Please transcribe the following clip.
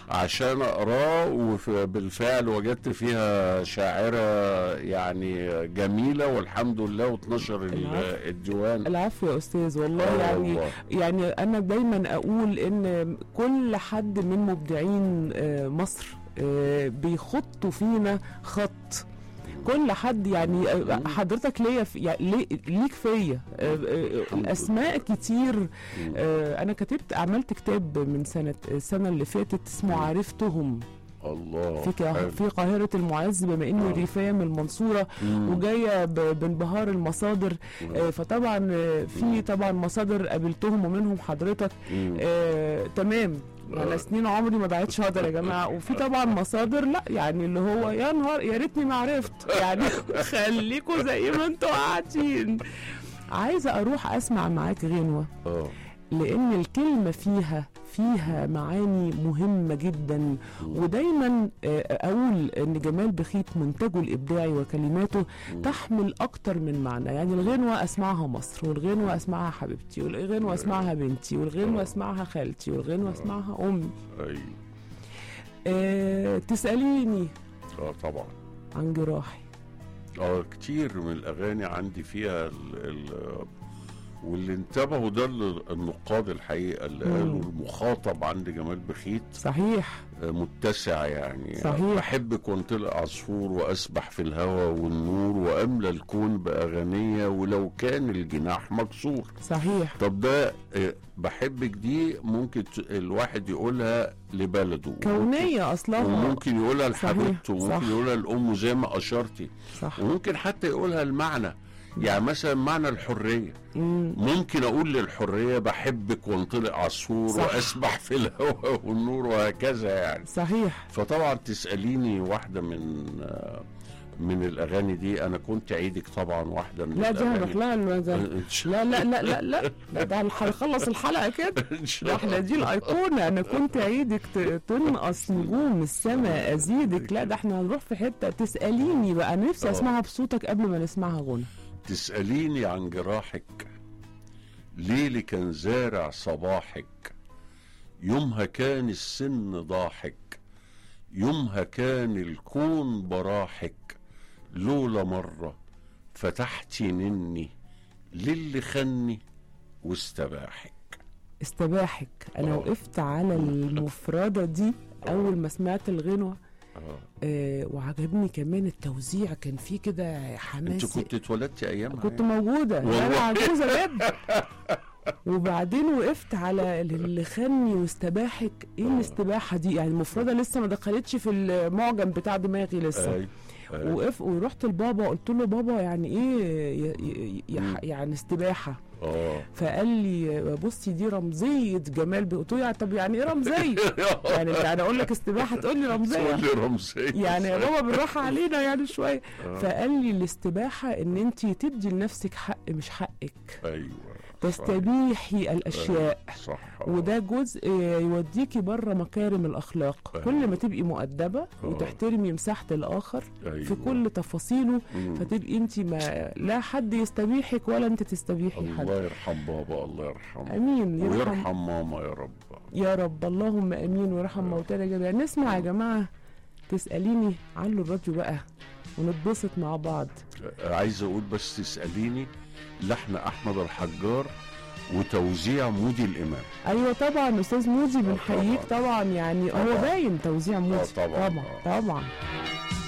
عشان اقراه، وبالفعل وجدت فيها شاعرة يعني جميلة والحمد لله، واتنشر الديوان. العفو يا استاذ والله. يعني انا دايما اقول ان كل حد من مبدعين مصر بيخطوا فينا خط. كل حد يعني حضرتك ليا يعني ليك فيا الاسماء كتير. انا عملت كتاب من السنه اللي فاتت اسمه عرفتهم. الله في قاهرة المعز، بما اني ريفية من المنصورة وجاية بانبهار المصادر. فطبعا في طبعا مصادر قابلتهم ومنهم حضرتك. تمام، انا سنين عمري ما ضاعتش هقدر يا جماعه. وفي طبعا مصادر لا يعني اللي هو يا نهار يا ريتني ما عرفت يعني. خليكوا زي ما انتوا قاعدين. عايزه اروح اسمع معاك غنوه، لان الكلمه فيها معاني مهمه جدا. ودايما اقول ان جمال بخيت منتجه الابداعي وكلماته تحمل اكتر من معنى. يعني الغنوه اسمعها مصر، والغنوه اسمعها حبيبتي، والغنوه اسمعها بنتي، والغنوه اسمعها خالتي، والغنوه اسمعها امي. تساليني طبعا عن جراحي. كتير من الاغاني عندي فيها واللي انتبهوا ده النقاد الحقيقه اللي قالوا المخاطب عند جمال بخيت صحيح متسع يعني. صحيح. بحبك وانطلق عصفور واسبح في الهوى والنور واملى الكون باغانيه ولو كان الجناح مكسور. صحيح. طب ده بحبك دي ممكن الواحد يقولها لبلده كونيه اصلا، وممكن يقولها لحبيبته، وممكن يقولها لامه زي ما اشرتي. صح. وممكن حتى يقولها المعنى، يعني مثلا معنى الحرية. ممكن أقول للحرية بحبك وانطلق عصفور وأسبح في الهواء والنور وهكذا يعني. صحيح. فطبعا تسأليني واحدة من الأغاني دي، أنا كنت عيدك طبعا واحدة من لا دي هنروح لها لا ده هنخلص الحلقة كده. ده احنا دي الأيقونة. أنا كنت عيدك تنقص نجوم السماء أزيدك. لا ده احنا هنروح في حتة. تسأليني بقى، نفسي أسمعها بصوتك قبل ما نسمعها غنى. تسأليني عن جراحك، ليلي كان زارع صباحك، يومها كان السن ضاحك، يومها كان الكون براحك، لولا مرة فتحتي نني للي خني واستباحك. أنا وقفت على المفردة دي أول ما سمعت الغنوة. وعجبني كمان التوزيع، كان فيه كده حماسي. انت كنت اتولدتي ايامها؟ كنت موجوده، انا عجوزه جدا. وبعدين وقفت على اللي خني واستباحك. ايه الاستباحه دي؟ يعني المفرده لسه ما دخلتش في المعجم بتاع دماغي لسه. ورحت لبابا قلت له بابا يعني ايه يعني استباحه؟ فقال لي بصي دي رمزيه جمال. قلت له طب يعني ايه رمزيه؟ يعني اقول لك استباحه تقول لي رمزيه؟ يعني يا بابا بالراحه علينا يعني شويه. فقال لي الاستباحه ان انت تدي لنفسك حق مش حقك. ايوه تستبيحي الاشياء. صح. وده جزء يوديكي بره مكارم الاخلاق. كل ما تبقي مؤدبه وتحترمي مساحه الاخر في كل تفاصيله، فتبقي انت ما لا حد يستبيحك ولا انت تستبيحي حد. الله يرحم بابا، الله يرحمه. امين. ويرحم ماما يا رب يا رب. اللهم امين. ويرحم موتانا جميعا. نسمع يا جماعه تساليني. علوا الراديو بقى ونتبسط مع بعض. عايز اقول بس تساليني لحن احمد الحجار وتوزيع مودي الامام. ايوه طبعا استاذ مودي بنحييك طبعا. يعني هو باين توزيع مودي. طبعا. طبعا.